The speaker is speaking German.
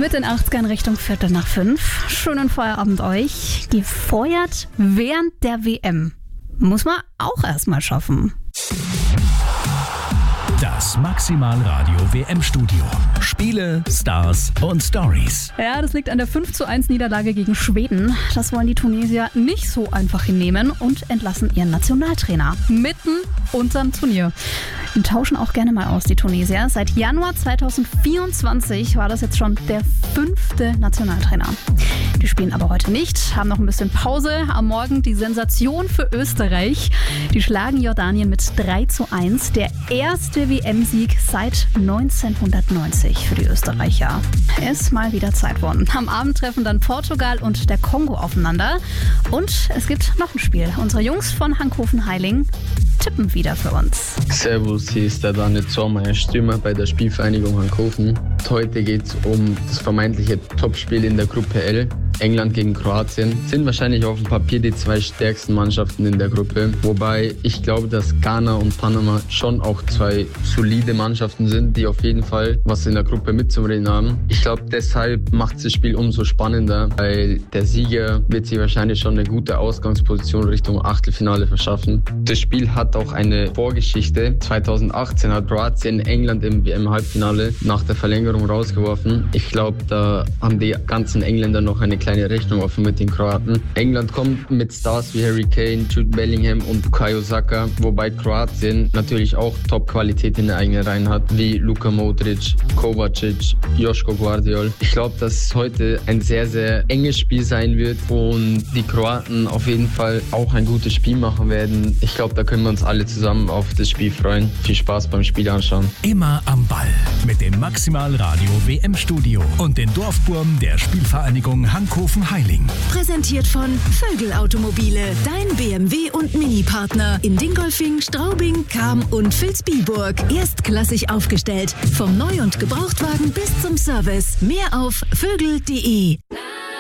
Mit den 80ern Richtung 4:45. Schönen Feierabend euch. Gefeuert während der WM. Muss man auch erstmal schaffen. Das Maximal Radio WM-Studio. Spiele, Stars und Stories. Ja, das liegt an der 5:1 Niederlage gegen Schweden. Das wollen die Tunesier nicht so einfach hinnehmen und entlassen ihren Nationaltrainer mitten unterm Turnier. Die tauschen auch gerne mal aus, die Tunesier. Seit Januar 2024 war das jetzt schon der 5. Nationaltrainer. Die spielen aber heute nicht, haben noch ein bisschen Pause. Am Morgen die Sensation für Österreich. Die schlagen Jordanien mit 3:1. Der erste WM-Sieg seit 1990 für die Österreicher. Ist mal wieder Zeit worden. Am Abend treffen dann Portugal und der Kongo aufeinander. Und es gibt noch ein Spiel. Unsere Jungs von Hankhofen-Heiling tippen wieder für uns. Servus, hier ist der Daniel Zormeier, Stürmer bei der Spielvereinigung Hankhofen. Heute geht es um das vermeintliche Topspiel in der Gruppe L. England gegen Kroatien sind wahrscheinlich auf dem Papier die zwei stärksten Mannschaften in der Gruppe. Wobei ich glaube, dass Ghana und Panama schon auch zwei solide Mannschaften sind, die auf jeden Fall was in der Gruppe mitzureden haben. Ich glaube, deshalb macht das Spiel umso spannender, weil der Sieger wird sich wahrscheinlich schon eine gute Ausgangsposition Richtung Achtelfinale verschaffen. Das Spiel hat auch eine Vorgeschichte. 2018 hat Kroatien England im WM-Halbfinale nach der Verlängerung rausgeworfen. Ich glaube, da haben die ganzen Engländer noch eine kleine Rechnung offen mit den Kroaten. England kommt mit Stars wie Harry Kane, Jude Bellingham und Bukayo Saka, wobei Kroatien natürlich auch Top-Qualität in der eigenen Reihen hat, wie Luka Modric, Kovacic, Joško Gvardiol. Ich glaube, dass es heute ein sehr, sehr enges Spiel sein wird und die Kroaten auf jeden Fall auch ein gutes Spiel machen werden. Ich glaube, da können wir uns alle zusammen auf das Spiel freuen. Viel Spaß beim Spiel anschauen. Immer am Ball mit dem Maximal Radio WM-Studio und den Dorfburm der Spielvereinigung Hankhofen-Heiling. Präsentiert von Vögel Automobile, dein BMW und Mini-Partner in Dingolfing, Straubing, Cham und Vilsbiburg. Erstklassig aufgestellt, vom Neu- und Gebrauchtwagen bis zum Service. Mehr auf vögel.de.